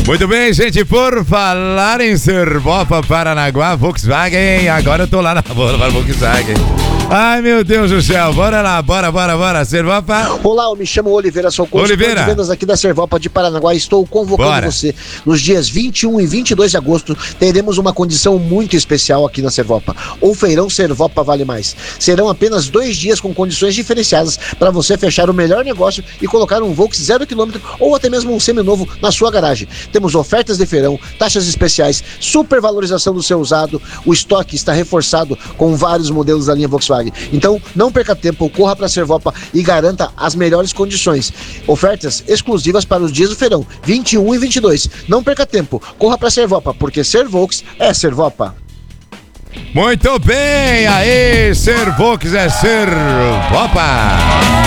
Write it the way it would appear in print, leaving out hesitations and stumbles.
Muito bem, gente, por falar em Servopa, Paranaguá, Volkswagen, agora eu tô lá na bola para Volkswagen. Ai, meu Deus do céu, bora lá, bora, Servopa. Olá, eu me chamo Oliveira, sou consultor de vendas aqui da Servopa de Paranaguá e estou convocando você. Nos dias 21 e 22 de agosto, teremos uma condição muito especial aqui na Servopa. O Feirão Servopa Vale Mais. Serão apenas 2 dias com condições diferenciadas para você fechar o melhor negócio e colocar um Volks 0 km ou até mesmo um seminovo na sua garagem. Temos ofertas de feirão, taxas especiais, supervalorização do seu usado, o estoque está reforçado com vários modelos da linha Volkswagen. Então, não perca tempo, corra para a Servopa e garanta as melhores condições. Ofertas exclusivas para os dias do feirão, 21 e 22. Não perca tempo, corra para a Servopa, porque ser Volks é Servopa. Muito bem, aí, ser Volks é Servopa.